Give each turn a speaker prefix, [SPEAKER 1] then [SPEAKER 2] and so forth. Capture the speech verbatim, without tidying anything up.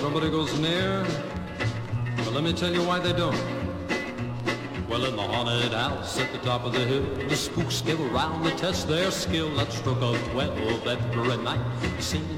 [SPEAKER 1] nobody goes near. But let me tell you why they don't. Well, in the haunted house at the top of the hill, the spooks gather round to test their skill. That stroke of twelve every night, singing